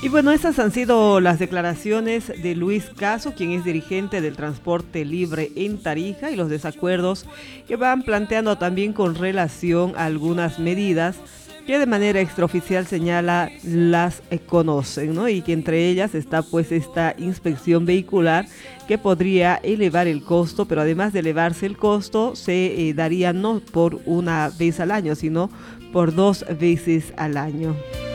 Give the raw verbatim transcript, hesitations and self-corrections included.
Y bueno, esas han sido las declaraciones de Luis Caso, quien es dirigente del transporte libre en Tarija, y los desacuerdos que van planteando también con relación a algunas medidas que de manera extraoficial señala las eh, conocen, ¿no? Y que entre ellas está pues esta inspección vehicular que podría elevar el costo, pero además de elevarse el costo, se eh, daría no por una vez al año, sino por dos veces al año.